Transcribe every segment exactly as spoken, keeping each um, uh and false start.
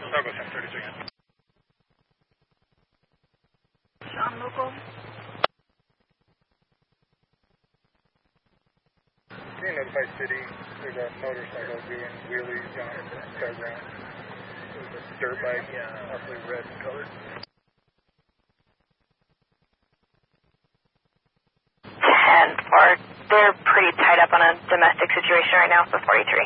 Elko ten thirty-three. Sean local. Can you notify City? There's a motorcycle doing wheelies on the fairground. There's a dirt bike, yeah, awfully red in color. ten four. They're pretty tied up on a domestic situation right now for forty-three.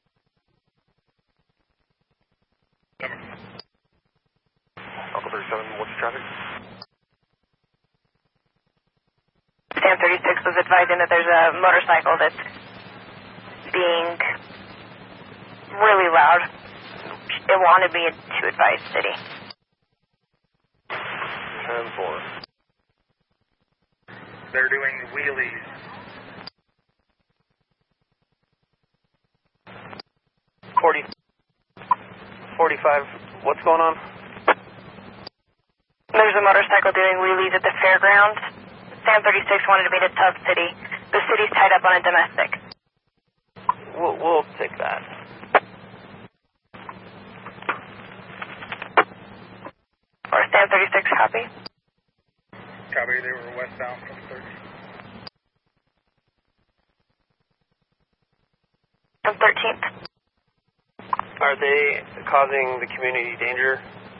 Alpha thirty-seven, what's the traffic? Sam thirty-six was advising that there's a motorcycle that's being really loud. It wanted me to advise City. ten four. They're doing wheelies. forty, forty-five, what's going on? There's a motorcycle doing wheelies at the fairgrounds. Sam thirty-six wanted me to tell City. The city's tied up on a domestic. We'll, we'll take that. Or Sam thirty-six, copy. Copy, they were westbound from thirty. From thirteenth. Are they causing the community danger?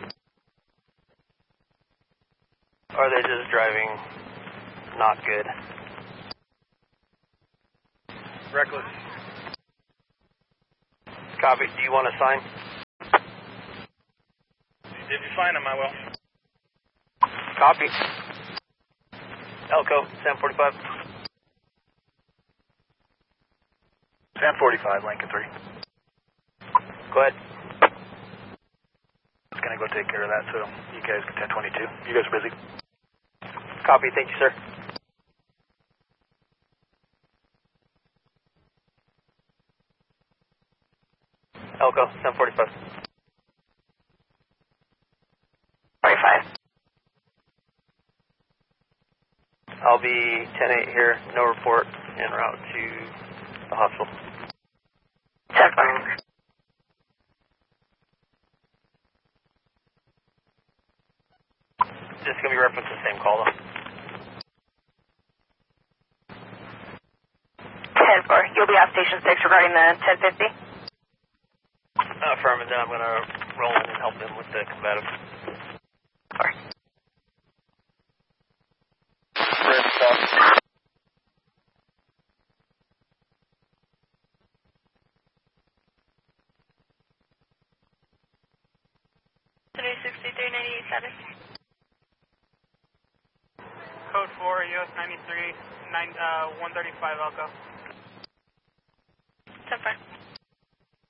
Or are they just driving not good? Reckless. Copy, do you want to sign? If you find them, I will. Copy. Elko, Sam forty-five. Sam forty-five, Lincoln three. Go ahead. I was going to go take care of that, so you guys can ten twenty-two. You guys are busy. Copy, thank you, sir. Elko, Sam forty-five. forty-five. I'll be ten eight here, no report, en route to the hospital. ten four. Just going to be referenced to the same call, though. ten four. You'll be off station six regarding the ten fifty? Affirmative, then I'm going to roll in and help him with the combative. Four. Red stop. three sixty-three ninety-eight status. Code four, U S ninety-three, nine, uh, one thirty-five, Elko. ten four.